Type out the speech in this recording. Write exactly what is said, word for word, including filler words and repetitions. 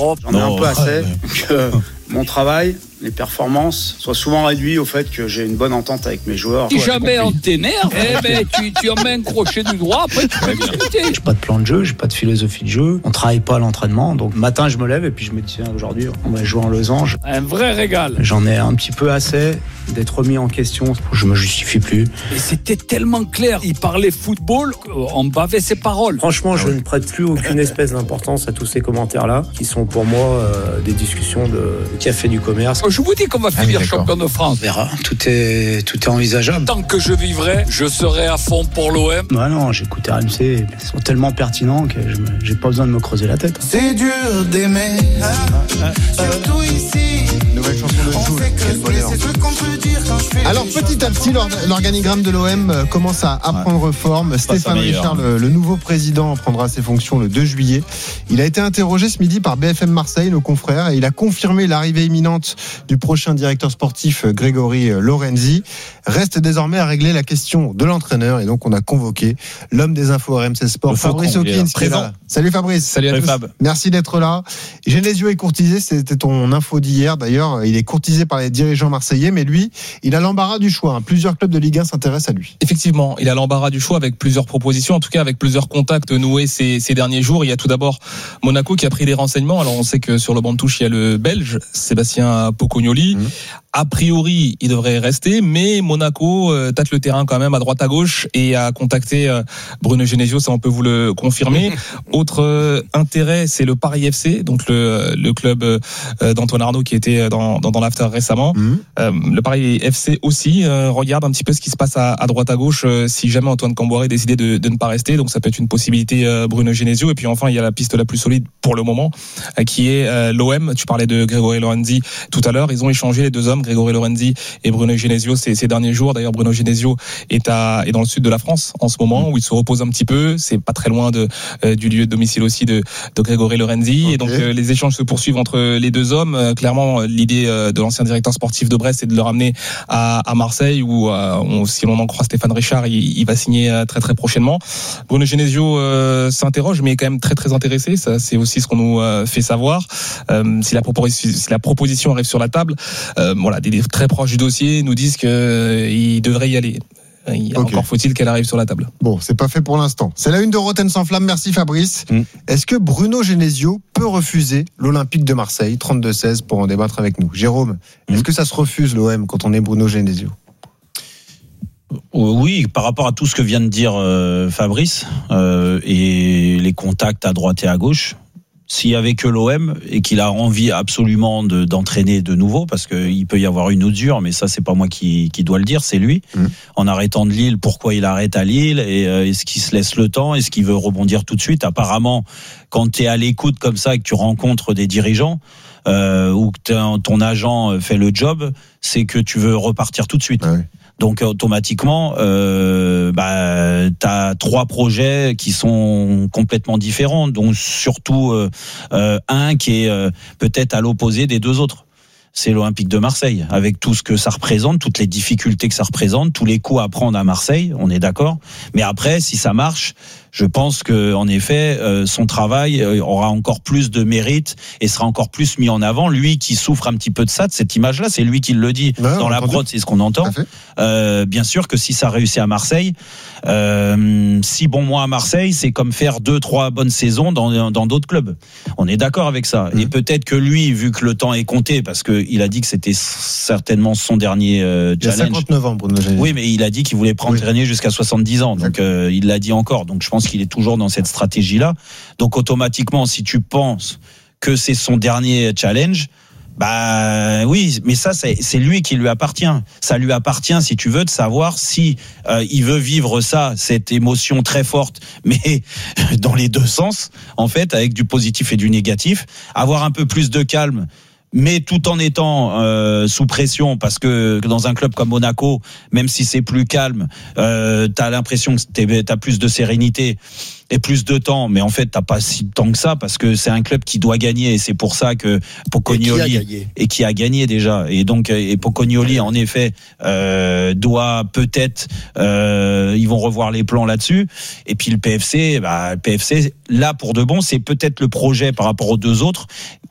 l'Europe. J'en ai un peu assez que mon travail, les performances soient souvent réduits au fait que j'ai une bonne entente avec mes joueurs. Si jamais on t'énerve, eh ben, tu, tu en mets un crochet du droit, après tu peux discuter. J'ai pas de plan de jeu, j'ai pas de philosophie de jeu. On travaille pas à l'entraînement, donc le matin je me lève et puis je me dis tiens, aujourd'hui on va jouer en losange. Un vrai régal. J'en ai un petit peu assez d'être remis en question. Je me justifie plus. Et c'était tellement clair. Il parlait football, on bavait ses paroles. Franchement, je ne prête plus aucune espèce d'importance à tous ces commentaires-là, qui sont pour moi euh, des discussions de café du commerce. Je vous dis qu'on va finir ah, champion de France. On verra. Tout est, tout est envisageable. Tant que je vivrai, je serai à fond pour l'O M. Bah non, j'écoute R M C. Ils sont tellement pertinents que je me, j'ai pas besoin de me creuser la tête. C'est dur d'aimer, ah, ah, surtout ici. Nouvelle chanson de Joule. Quel bonheur. Alors petit à petit, l'organigramme de l'O M commence à, à prendre ouais. forme. Stéphane Richard, le, le nouveau président, prendra ses fonctions le deux juillet. Il a été interrogé ce midi par B F M Marseille, nos confrères, et il a confirmé l'arrivée imminente du prochain directeur sportif Grégory Lorenzi. Reste désormais à régler la question de l'entraîneur, et donc on a convoqué l'homme des infos R M C Sport, Fabrice Hawkins, présent. Salut Fabrice. Salut à tous. Fab. Merci d'être là. Genesio est courtisé, c'était ton info d'hier d'ailleurs. Il est courtisé par les dirigeants marseillais, mais lui, il a l'embarras du choix. Plusieurs clubs de Ligue un s'intéressent à lui. Effectivement, il a l'embarras du choix avec plusieurs propositions, en tout cas avec plusieurs contacts noués ces, ces derniers jours. Il y a tout d'abord Monaco qui a pris des renseignements. Alors on sait que sur le banc de touche, il y a le Belge Sébastien Pocognoli. Mmh. A priori, il devrait rester, mais Monaco euh, tâte le terrain quand même à droite à gauche et a contacté euh, Bruno Genesio, ça on peut vous le confirmer. Autre euh, intérêt, c'est le Paris F C, donc le, le club euh, d'Antoine Arnaud qui était dans, dans, dans l'after récemment. Mmh. Euh, le Paris F C aussi euh, regarde un petit peu ce qui se passe à, à droite à gauche euh, si jamais Antoine Camboire décidait de, de ne pas rester, donc ça peut être une possibilité euh, Bruno Genesio. Et puis enfin, il y a la piste la plus solide pour le moment euh, qui est euh, l'O M. Tu parlais de Grégory Lorenzi tout à l'heure, ils ont échangé les deux hommes, Grégory Lorenzi et Bruno Genesio ces, ces derniers jours. D'ailleurs, Bruno Genesio est, à, est dans le sud de la France en ce moment, où il se repose un petit peu. C'est pas très loin de, euh, du lieu de domicile aussi de, de Grégory Lorenzi. Okay. Et donc, euh, les échanges se poursuivent entre les deux hommes. Euh, clairement, l'idée euh, de l'ancien directeur sportif de Brest, c'est de le ramener à, à Marseille, où, euh, on, si l'on en croit Stéphane Richard, il, il va signer euh, très très prochainement. Bruno Genesio euh, s'interroge, mais est quand même très très intéressé. Ça, c'est aussi ce qu'on nous euh, fait savoir. Euh, si, la proposition, si la proposition arrive sur la table, euh, voilà, des, des très proches du dossier nous disent qu'il euh, devrait y aller. Il, okay. Encore faut-il qu'elle arrive sur la table. Bon, c'est pas fait pour l'instant. C'est la une de Rotten sans flamme. Merci Fabrice. Mm. Est-ce que Bruno Genesio peut refuser l'Olympique de Marseille? trente-deux seize pour en débattre avec nous. Jérôme, mm. est-ce que ça se refuse l'O M quand on est Bruno Genesio? Oui, par rapport à tout ce que vient de dire euh, Fabrice euh, et les contacts à droite et à gauche, s'il y avait que l'O M et qu'il a envie absolument de, d'entraîner de nouveau, parce qu'il peut y avoir une usure, mais ça c'est pas moi qui, qui dois le dire, c'est lui. Mmh. En arrêtant de Lille, pourquoi il arrête à Lille, et euh, est-ce qu'il se laisse le temps, est-ce qu'il veut rebondir tout de suite? Apparemment, quand tu es à l'écoute comme ça et que tu rencontres des dirigeants euh, ou que ton agent fait le job, c'est que tu veux repartir tout de suite. Ah oui. Donc automatiquement, euh, bah, t'as trois projets qui sont complètement différents, dont surtout euh, euh, un qui est euh, peut-être à l'opposé des deux autres. C'est l'Olympique de Marseille, avec tout ce que ça représente, toutes les difficultés que ça représente, tous les coups à prendre à Marseille, on est d'accord. Mais après, si ça marche, je pense que en effet, euh, son travail aura encore plus de mérite et sera encore plus mis en avant. Lui qui souffre un petit peu de ça, de cette image-là, c'est lui qui le dit ouais, dans la prod, c'est ce qu'on entend. Euh, bien sûr que si ça réussit à Marseille, euh, six bons mois à Marseille, c'est comme faire deux, trois bonnes saisons dans, dans d'autres clubs. On est d'accord avec ça. Mmh. Et peut-être que lui, vu que le temps est compté, parce que il a dit que c'était certainement son dernier euh, challenge. Il a cinquante-neuf ans, Bruno Genesio. Oui, mais il a dit qu'il voulait prendre oui. jusqu'à soixante-dix ans. Donc euh, il l'a dit encore. Donc je pense qu'il est toujours dans cette stratégie-là. Donc automatiquement, si tu penses que c'est son dernier challenge, bah oui, mais ça c'est, c'est lui qui lui appartient. Ça lui appartient, si tu veux, de savoir si euh, il veut vivre ça, cette émotion très forte, mais dans les deux sens, en fait, avec du positif et du négatif, avoir un peu plus de calme, mais tout en étant euh, sous pression, parce que dans un club comme Monaco, même si c'est plus calme, euh, t'as l'impression que t'as plus de sérénité et plus de temps, mais en fait t'as pas si de temps que ça, parce que c'est un club qui doit gagner, et c'est pour ça que Pocognoli et qui a, et qui a gagné déjà, et donc et Pocognoli en effet euh, doit peut-être euh, ils vont revoir les plans là-dessus, et puis le P F C, bah le P F C là pour de bon, c'est peut-être le projet par rapport aux deux autres